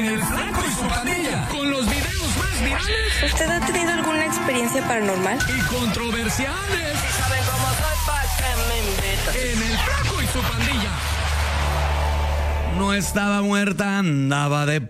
en El Flaco y su Pandilla, con los videos más virales. ¿Usted ha tenido alguna experiencia paranormal? Y controversiales. Si saben cómo soy, ¿pa' qué me invitan? En El Flaco y su Pandilla. No estaba muerta, andaba de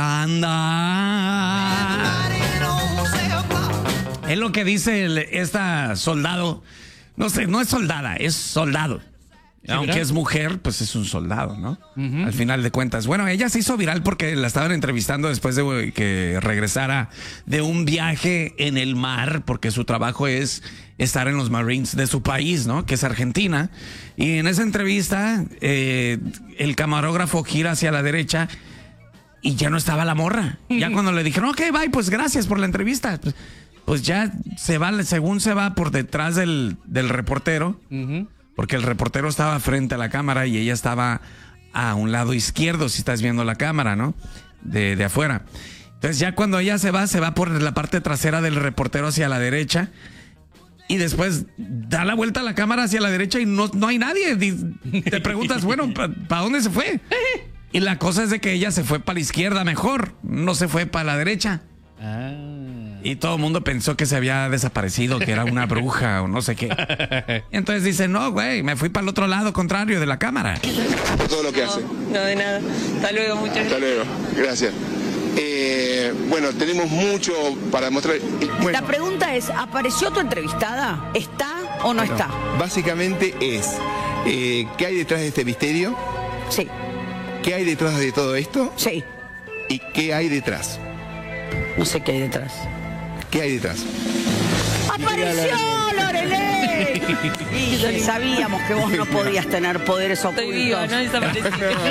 parranda. Es lo que dice esta soldado. No sé, no es soldada, es soldado. Sí, aunque es mujer, pues es un soldado, ¿no? Uh-huh. Al final de cuentas. Bueno, ella se hizo viral porque la estaban entrevistando después de que regresara de un viaje en el mar, porque su trabajo es estar en los Marines de su país, ¿no? Que es Argentina. Y en esa entrevista, el camarógrafo gira hacia la derecha y ya no estaba la morra. Uh-huh. Ya cuando le dijeron, ok, bye, pues gracias por la entrevista. Pues ya se va, según se va por detrás del reportero. Uh-huh. Porque el reportero estaba frente a la cámara y ella estaba a un lado izquierdo, si estás viendo la cámara, ¿no? De afuera. Entonces ya cuando ella se va por la parte trasera del reportero hacia la derecha y después da la vuelta a la cámara hacia la derecha y no hay nadie. Te preguntas, bueno, ¿para dónde se fue? Y la cosa es de que ella se fue para la izquierda mejor, no se fue para la derecha. Y todo el mundo pensó que se había desaparecido, que era una bruja o no sé qué. Entonces dice, no, güey, me fui para el otro lado contrario de la cámara. Por todo lo que hace. No, de nada. Hasta luego, muchas gracias. Hasta luego, gracias. Bueno, tenemos mucho para mostrar. Bueno, la pregunta es, ¿apareció tu entrevistada? ¿Está o no está? Básicamente es, ¿qué hay detrás de este misterio? Sí. ¿Qué hay detrás de todo esto? Sí. ¿Y qué hay detrás? No sé qué hay detrás. ¿Qué hay detrás? ¡Apareció, Loreley! Y sabíamos que vos no podías tener poderes ocultos. Estoy viva, no desaparecí.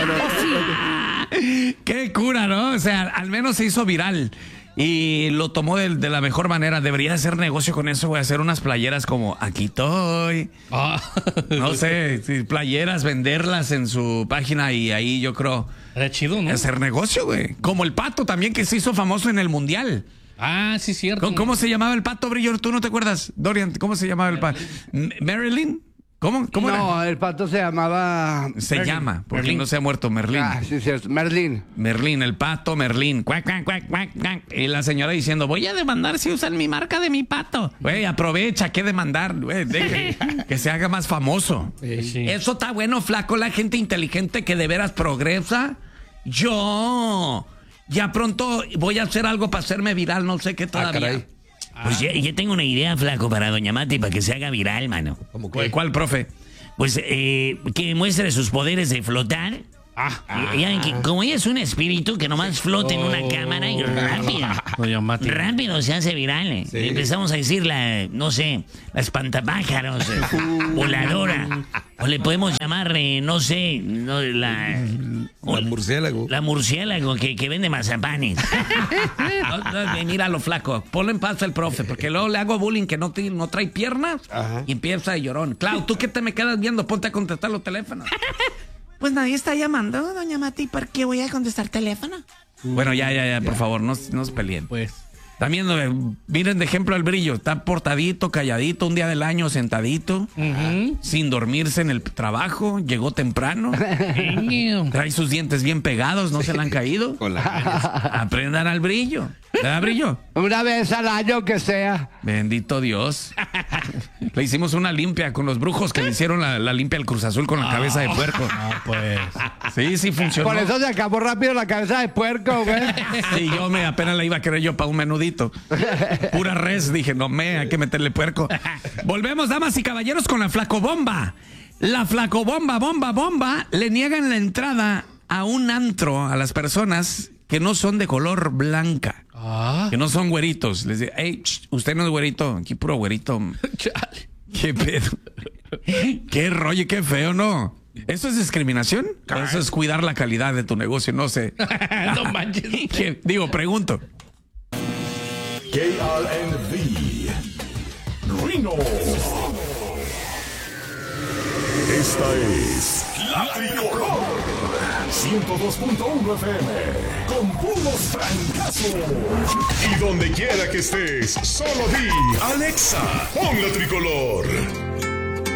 Qué cura, ¿no? O sea, al menos se hizo viral y lo tomó de la mejor manera. Debería hacer negocio con eso, güey. Hacer unas playeras como aquí estoy. No sé, playeras, venderlas en su página y ahí yo creo. Era chido, ¿no? Hacer negocio, güey. Como el Pato también, que se hizo famoso en el Mundial. Ah, sí, cierto. ¿Cómo se llamaba el Pato, Brillo? ¿Tú no te acuerdas, Dorian? ¿Cómo se llamaba el Pato? ¿Marilyn? ¿Cómo era? No, el Pato se llamaba... Llama, porque Merlín. No se ha muerto, Merlín. Ah, sí, cierto. Merlín. Merlín, el Pato Merlín. Cuac, cuac, cuac, cuac, cuac. Y la señora diciendo, voy a demandar si usan mi marca de mi pato. Güey, aprovecha, ¿qué demandar? Güey, que se haga más famoso. Sí. Eso está bueno, Flaco, la gente inteligente que de veras progresa. Yo ya pronto voy a hacer algo para hacerme viral, no sé qué todavía. Pues ya tengo una idea, Flaco, para doña Mati, para que se haga viral, mano. ¿Cómo qué? ¿Cuál, profe? Pues que muestre sus poderes de flotar. Ya ven que como ella es un espíritu que nomás flota en una cámara y rápido se hace viral. Sí. Empezamos a decir la espantapájaros, voladora. O le podemos llamar, la murciélago. La murciélago que vende mazapanes. Míralo, Flaco. Ponlo en paz al profe, porque luego le hago bullying que no trae piernas. Ajá. Y empieza a llorón. Clau, ¿tú qué te me quedas viendo? Ponte a contestar los teléfonos. Pues nadie está llamando, doña Mati, ¿por qué voy a contestar teléfono? Bueno, ya, por favor, no se peleen. Pues. También, miren de ejemplo al Brillo, está portadito, calladito, un día del año sentadito, sin dormirse en el trabajo, llegó temprano, trae sus dientes bien pegados, no se le han caído. Con la aprendan al Brillo. ¿Verdad, Brillo? Una vez al año que sea. Bendito Dios. Le hicimos una limpia con los brujos que le hicieron la limpia al Cruz Azul con la cabeza de puerco. Pues. Sí, funcionó. Por eso se acabó rápido la cabeza de puerco, güey. Sí, yo apenas la iba a querer yo para un menudito. Pura res, dije, hay que meterle puerco. Volvemos, damas y caballeros, con la flacobomba. La flacobomba, le niegan la entrada a un antro a las personas que no son de color blanca. Que no son güeritos. Les digo, hey, usted no es güerito, aquí puro güerito. ¿Qué pedo? Qué rollo, qué feo, ¿no? ¿Eso es discriminación? ¿O eso es cuidar la calidad de tu negocio? No sé. No manches. Pregunto. KRNV Reno. Esta es La Tricolor 102.1 FM con puros francazos. Y donde quiera que estés, solo di Alexa, pon La Tricolor.